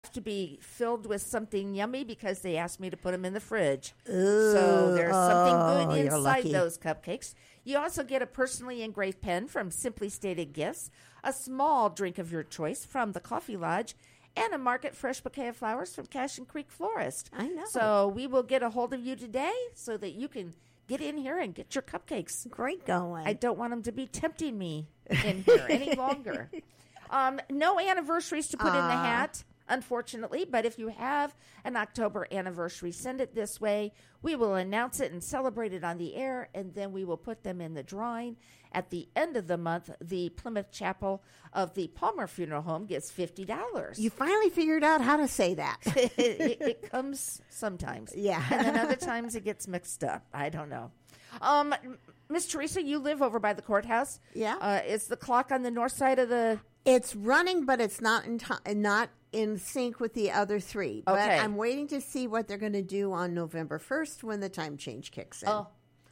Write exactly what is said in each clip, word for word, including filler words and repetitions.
to be filled with something yummy because they asked me to put them in the fridge. Ooh, so there's oh, something good you're inside lucky. those cupcakes. You also get a personally engraved pen from Simply Stated Gifts, a small drink of your choice from the Coffee Lodge, and a market fresh bouquet of flowers from Cashin Creek Florist. I know. So we will get a hold of you today so that you can get in here and get your cupcakes. Great going. I don't want them to be tempting me in here any longer. Um, no anniversaries to put in the Aw. hat, unfortunately, but if you have an October anniversary, send it this way. We will announce it and celebrate it on the air, and then we will put them in the drawing. At the end of the month, the Plymouth Chapel of the Palmer Funeral Home gets fifty dollars. You finally figured out how to say that. it, it, it comes sometimes. Yeah. And then other times it gets mixed up. I don't know. Um, Miss Teresa, you live over by the courthouse. Yeah. Uh, is the clock on the north side of the... It's running, but it's not in ti not in sync with the other three. But Okay. I'm waiting to see what they're going to do on November first when the time change kicks in. Oh.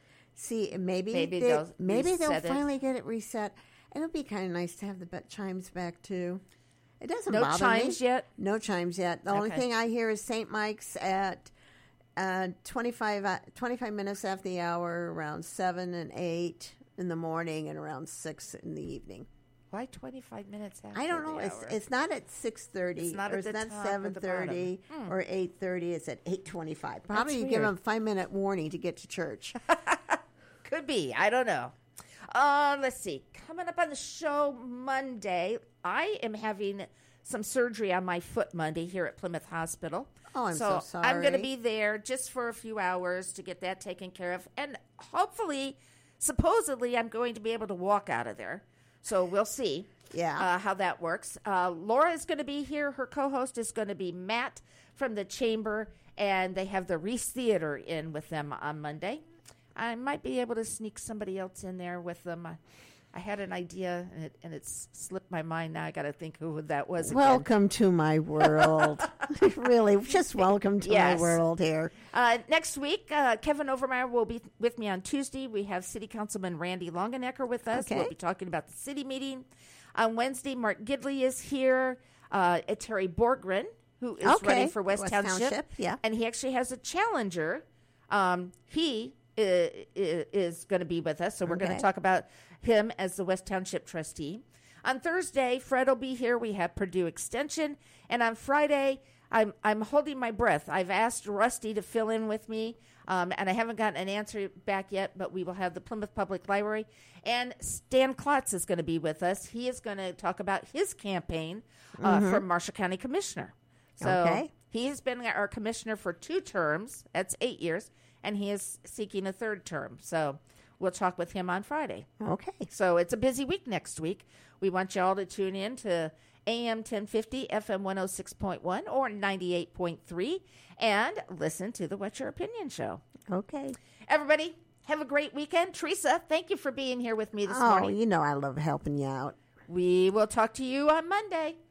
See, maybe Maybe they, they'll maybe they'll reset it. finally get it reset. And it'll be kind of nice to have the be- chimes back too. It doesn't No bother chimes me. yet? No chimes yet. The only Okay. thing I hear is Saint Mike's at uh, twenty-five, uh, twenty-five minutes after the hour, around seven and eight in the morning, and around six in the evening. Why twenty-five minutes after I don't know. the It's hour? it's not at six thirty. It's not or at it's the not top or seven the thirty bottom. Hmm. or eight thirty. It's at eight twenty-five. Probably you give weird. them a five minute warning to get to church. Could be. I don't know. Uh, let's see. Coming up on the show Monday, I am having some surgery on my foot Monday here at Plymouth Hospital. Oh, I'm so I'm going to sorry. be there just for a few hours to get that taken care of. And hopefully, supposedly, I'm going to be able to walk out of there. So we'll see Yeah. uh, how that works. Uh, Laura is going to be here. Her co-host is going to be Matt from the Chamber. And they have the Reese Theater in with them on Monday. I might be able to sneak somebody else in there with them. I, I had an idea, and, it, and it's slipped my mind now. I got to think who that was again. Welcome to my world. Really, just welcome to Yes. my world here. Uh, next week, uh, Kevin Overmeyer will be with me on Tuesday. We have City Councilman Randy Longenecker with us. Okay. We'll be talking about the city meeting. On Wednesday, Mark Gidley is here. Uh, Terry Borgren, who is Okay. running for West, West Township. Township, yeah. And he actually has a challenger. Um, he i- i- is going to be with us, so we're going Okay. to talk about him as the West Township trustee. On Thursday, Fred will be here. We have Purdue Extension. And on Friday, I'm I'm holding my breath. I've asked Rusty to fill in with me, um, and I haven't gotten an answer back yet, but we will have the Plymouth Public Library. And Stan Klotz is going to be with us. He is going to talk about his campaign uh, for Marshall County Commissioner. So Okay. he has been our commissioner for two terms. That's eight years. And he is seeking a third term. So we'll talk with him on Friday. Okay. So it's a busy week next week. We want you all to tune in to A M ten fifty, F M one oh six point one, or ninety-eight point three, and listen to the What's Your Opinion show. Okay. Everybody, have a great weekend. Teresa, thank you for being here with me this Oh, morning. you know I love helping you out. We will talk to you on Monday.